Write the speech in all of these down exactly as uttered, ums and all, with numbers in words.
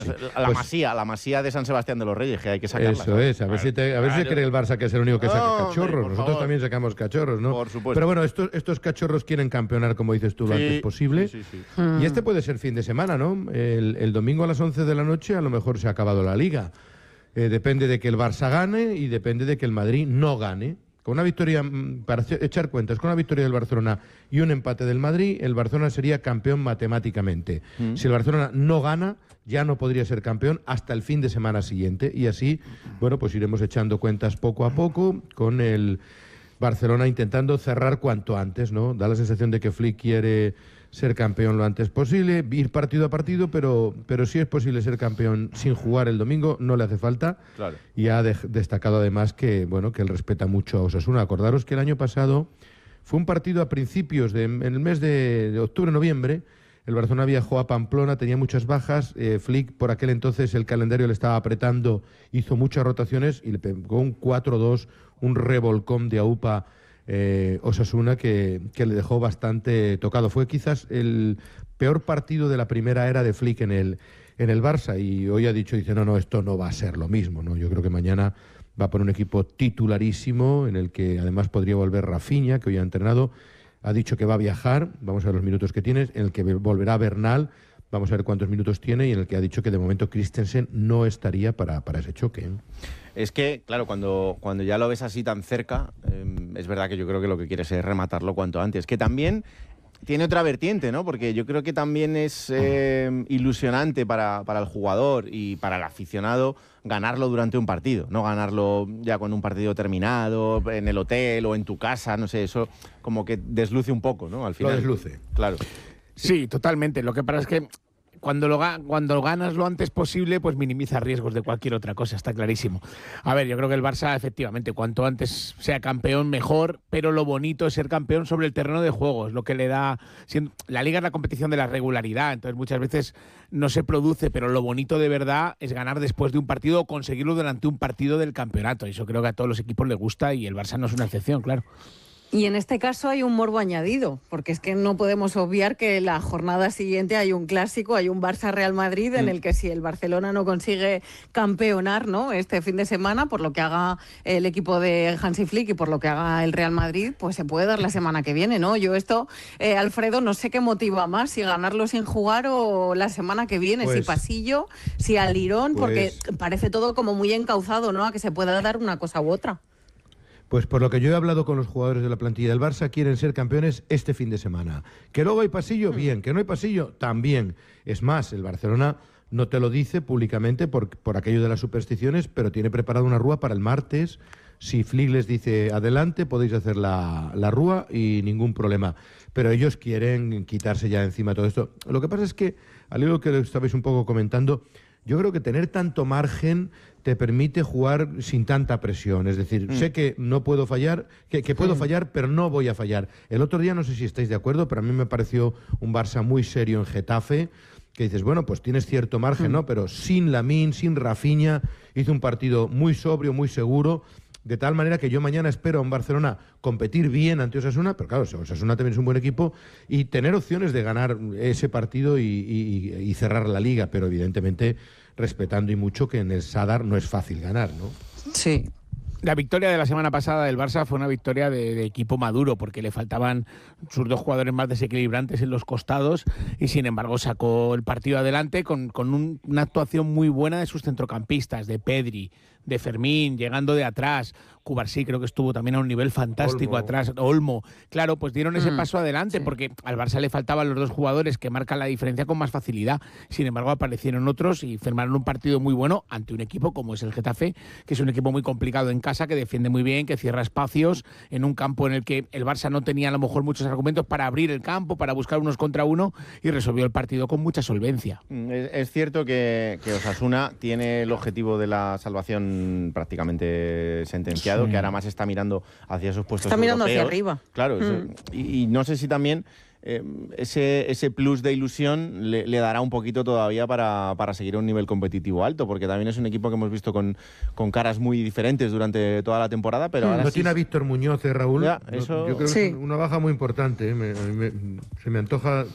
La pues, masía, la masía de San Sebastián de los Reyes, que hay que sacarla. Eso ¿sabes? es, a ver si, te, a ver si cree el Barça que es el único que saca No, cachorros. hombre, por Nosotros favor. también sacamos cachorros, ¿no? Por supuesto. Pero bueno, estos, estos cachorros quieren campeonar, como dices tú, lo Sí, antes posible. sí, sí, sí. Y este puede ser fin de semana, ¿no? El, el domingo a las once de la noche a lo mejor se ha acabado la Liga. Eh, depende de que el Barça gane y depende de que el Madrid no gane. Con una victoria, para echar cuentas, con una victoria del Barcelona y un empate del Madrid, el Barcelona sería campeón matemáticamente. Mm. Si el Barcelona no gana, ya no podría ser campeón hasta el fin de semana siguiente. Y así, bueno, pues iremos echando cuentas poco a poco, con el Barcelona intentando cerrar cuanto antes, ¿no? Da la sensación de que Flick quiere ser campeón lo antes posible, ir partido a partido, pero, pero sí es posible ser campeón sin jugar el domingo, no le hace falta. Claro. Y ha de, destacado además que, bueno, que él respeta mucho a Osasuna. Acordaros que el año pasado fue un partido a principios, de, en el mes de, de octubre-noviembre, el Barcelona viajó a Pamplona, tenía muchas bajas, eh, Flick por aquel entonces el calendario le estaba apretando, hizo muchas rotaciones y le pegó un cuatro dos, un revolcón de AUPA Eh, Osasuna que, que le dejó bastante tocado. Fue quizás el peor partido de la primera era de Flick en el, en el Barça, y hoy ha dicho, dice, no, no, esto no va a ser lo mismo, ¿no? Yo creo que mañana va a poner un equipo titularísimo, en el que además podría volver Rafinha, que hoy ha entrenado. Ha dicho que va a viajar, vamos a ver los minutos que tiene, en el que volverá Bernal, vamos a ver cuántos minutos tiene, y en el que ha dicho que de momento Christensen no estaría para, para ese choque, ¿eh? Es que, claro, cuando, cuando ya lo ves así tan cerca, eh, es verdad que yo creo que lo que quieres es rematarlo cuanto antes. Que también tiene otra vertiente, ¿no? Porque yo creo que también es eh, ilusionante para, para el jugador y para el aficionado ganarlo durante un partido, no ganarlo ya con un partido terminado, en el hotel o en tu casa, no sé, eso como que desluce un poco, ¿no? Al final. Lo desluce. Claro. Sí, totalmente. Lo que pasa es que Cuando lo, cuando lo ganas lo antes posible, pues minimiza riesgos de cualquier otra cosa, está clarísimo. A ver, yo creo que el Barça, efectivamente, cuanto antes sea campeón, mejor, pero lo bonito es ser campeón sobre el terreno de juego, es lo que le da... La Liga es la competición de la regularidad, entonces muchas veces no se produce, pero lo bonito de verdad es ganar después de un partido o conseguirlo durante un partido del campeonato. Eso creo que a todos los equipos les gusta y el Barça no es una excepción, claro. Y en este caso hay un morbo añadido, porque es que no podemos obviar que la jornada siguiente hay un clásico, hay un Barça-Real Madrid, en el que si el Barcelona no consigue campeonar, ¿no?, este fin de semana, por lo que haga el equipo de Hansi Flick y por lo que haga el Real Madrid, pues se puede dar la semana que viene, ¿no? Yo esto, eh, Alfredo, no sé qué motiva más, si ganarlo sin jugar o la semana que viene, pues, si pasillo, si al lirón, pues, porque parece todo como muy encauzado, ¿no?, a que se pueda dar una cosa u otra. Pues por lo que yo he hablado con los jugadores de la plantilla del Barça, quieren ser campeones este fin de semana. Que luego hay pasillo, bien. Que no hay pasillo, también. Es más, el Barcelona no te lo dice públicamente por, por aquello de las supersticiones, pero tiene preparada una rúa para el martes. Si Flick les dice adelante, podéis hacer la, la rúa y ningún problema. Pero ellos quieren quitarse ya encima todo esto. Lo que pasa es que, al hilo que estabais un poco comentando, yo creo que tener tanto margen te permite jugar sin tanta presión. Es decir, mm. sé que no puedo fallar, que, que puedo mm. fallar, pero no voy a fallar. El otro día, no sé si estáis de acuerdo, pero a mí me pareció un Barça muy serio en Getafe, que dices, bueno, pues tienes cierto margen, mm. ¿no? Pero sin Lamine, sin Rafinha, hizo un partido muy sobrio, muy seguro, de tal manera que yo mañana espero a un Barcelona competir bien ante Osasuna, pero claro, Osasuna también es un buen equipo, y tener opciones de ganar ese partido y, y, y cerrar la Liga, pero evidentemente respetando y mucho que en el Sadar no es fácil ganar, ¿no? Sí. La victoria de la semana pasada del Barça fue una victoria de, de equipo maduro, porque le faltaban sus dos jugadores más desequilibrantes en los costados y sin embargo sacó el partido adelante con, con un, una actuación muy buena de sus centrocampistas, de Pedri, de Fermín, llegando de atrás. Cubarsí creo que estuvo también a un nivel fantástico Olmo. atrás, Olmo. Claro, pues dieron ese mm, paso adelante, sí. porque al Barça le faltaban los dos jugadores que marcan la diferencia con más facilidad. Sin embargo, aparecieron otros y firmaron un partido muy bueno ante un equipo como es el Getafe, que es un equipo muy complicado en casa, que defiende muy bien, que cierra espacios en un campo en el que el Barça no tenía a lo mejor muchos argumentos para abrir el campo, para buscar unos contra uno, y resolvió el partido con mucha solvencia. Es, es cierto que, que Osasuna tiene el objetivo de la salvación prácticamente sentenciado, sí. que ahora más está mirando hacia esos puestos está mirando europeos. hacia arriba. Claro, mm. eso, y, y no sé si también eh, ese, ese plus de ilusión le, le dará un poquito todavía para, para seguir a un nivel competitivo alto, porque también es un equipo que hemos visto con, con caras muy diferentes durante toda la temporada, pero mm. ahora no sí... tiene a Víctor Muñoz, ¿eh, Raúl? Ya, no, eso... Yo creo sí. que es una baja muy importante, ¿eh? me, me, se me antoja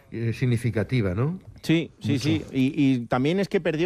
eh, significativa, ¿no? Sí, sí, Mucho. sí. Y, y también es que perdió